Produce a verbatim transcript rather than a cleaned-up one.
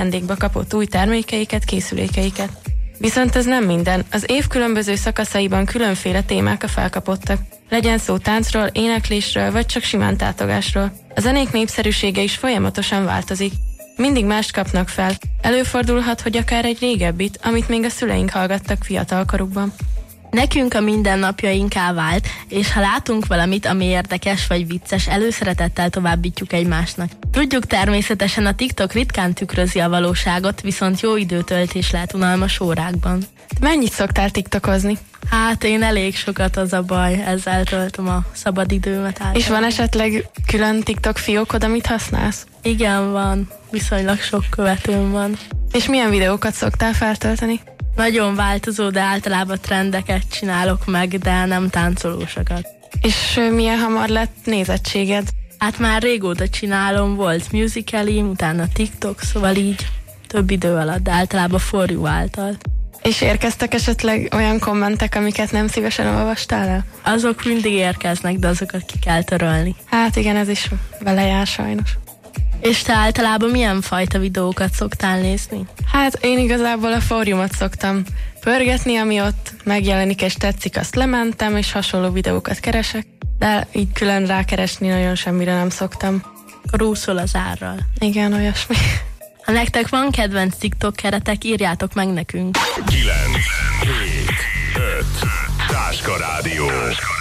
ajándékba kapott új termékeiket, készülékeiket. Viszont ez nem minden. Az év különböző szakaszaiban különféle témák a felkapottak. Legyen szó táncról, éneklésről, vagy csak simán tátogásról. A zenék népszerűsége is folyamatosan változik. Mindig mást kapnak fel. Előfordulhat, hogy akár egy régebbit, amit még a szüleink hallgattak fiatalkorukban. Nekünk a mindennapjainká vált, és ha látunk valamit, ami érdekes vagy vicces, előszeretettel továbbítjuk egymásnak. Tudjuk, természetesen a TikTok ritkán tükrözi a valóságot, viszont jó időtöltés lehet unalmas órákban. Mennyit szoktál tiktokozni? Hát én elég sokat, az a baj, ezzel töltöm a szabadidőmet általában. És van esetleg külön TikTok fiókod, amit használsz? Igen, van. Viszonylag sok követőm van. És milyen videókat szoktál feltölteni? Nagyon változó, de általában trendeket csinálok meg, de nem táncolósokat. És milyen hamar lett nézettséged? Hát már régóta csinálom, volt Musical.ly, utána TikTok, szóval így több idő alatt, de általában For You által. És érkeztek esetleg olyan kommentek, amiket nem szívesen olvastál el? Azok mindig érkeznek, de azokat ki kell törölni. Hát igen, ez is vele jár sajnos. És te általában milyen fajta videókat szoktál nézni? Hát én igazából a fórumot szoktam pörgetni, ami ott megjelenik és tetszik, azt lementem, és hasonló videókat keresek, de így külön rákeresni nagyon semmire nem szoktam. Akkor úszol az árral. Igen, olyasmi. Ha nektek van kedvenc TikTok-keretek, írjátok meg nekünk. kilenc, hét, öt, Táska Rádió.